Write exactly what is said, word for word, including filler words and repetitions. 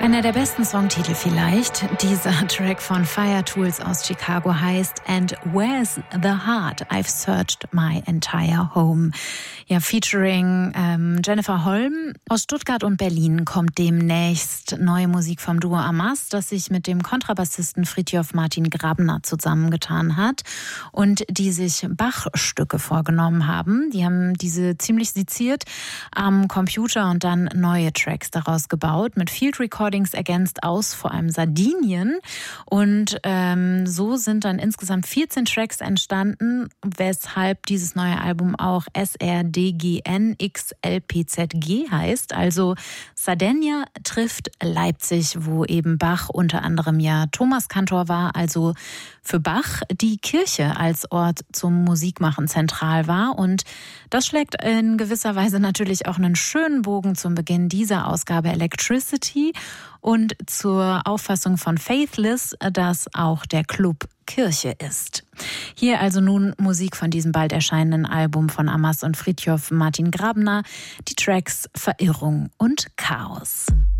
Einer der besten Songtitel vielleicht. Dieser Track von Fire Tools aus Chicago heißt And Where's the Heart? I've searched my entire home. Ja, featuring ähm, Jennifer Holm aus Stuttgart und Berlin kommt demnächst neue Musik vom Duo Amas, das sich mit dem Kontrabassisten Fridtjof Martin Grabner zusammengetan hat und die sich Bach-Stücke vorgenommen haben. Die haben diese ziemlich seziert am Computer und dann neue Tracks daraus gebaut, mit Field Recordings ergänzt aus vor allem Sardinien. Und ähm, so sind dann insgesamt vierzehn Tracks entstanden, weshalb dieses neue Album auch S R D G N X L P Z G heißt. Also Sardinia trifft Leipzig, wo eben Bach unter anderem ja Thomaskantor war, also für Bach die Kirche als Ort zum Musikmachen zentral war. Und das schlägt in gewisser Weise natürlich auch einen schönen Bogen zum Beginn dieser Ausgabe Electricity und zur Auffassung von Faithless, dass auch der Club Kirche ist. Hier also nun Musik von diesem bald erscheinenden Album von Amas und Fridtjof Martin Grabner, die Tracks Verirrung und Chaos.